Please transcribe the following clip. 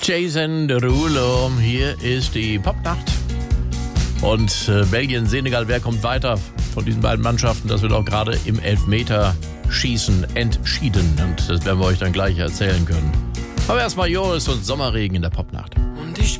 Jason Derulo, hier ist die Popnacht. Und Belgien, Senegal, wer kommt weiter von diesen beiden Mannschaften? Das wird auch gerade im Elfmeterschießen entschieden. Und das werden wir euch dann gleich erzählen können. Aber erstmal Joris und Sommerregen in der Popnacht.